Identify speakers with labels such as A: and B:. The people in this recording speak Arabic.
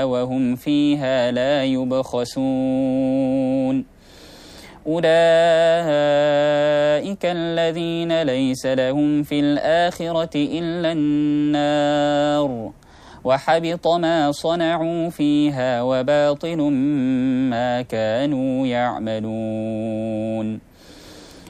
A: وهم فيها لا يبخسون أولئك الذين ليس لهم في الآخرة إلا النار وحبط ما صنعوا فيها وباطل ما كانوا يعملون.